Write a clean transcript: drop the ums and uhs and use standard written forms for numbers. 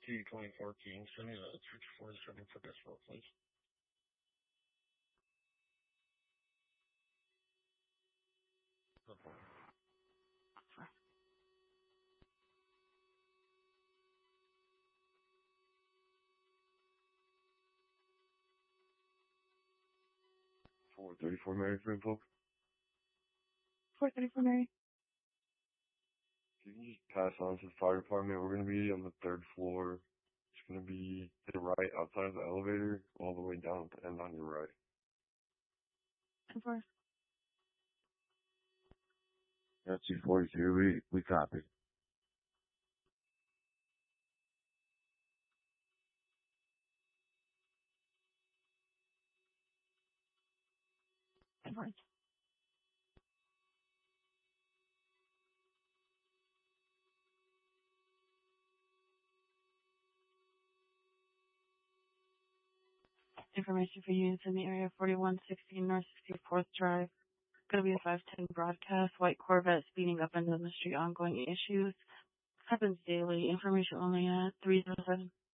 T2014. Send me the 347 for this roll, please. No problem. 434 Mary for info. 434 Mary. You can just pass on to the fire department. We're going to be on the 3rd floor. It's going to be to the right outside of the elevator, all the way down and on your right. 10-4. That's 242. We copy. Information for units in the area 4116 North 64th Drive. Going to be a 510 broadcast. White Corvette speeding up and down the street. Ongoing issues. Happens daily. Information only at 307.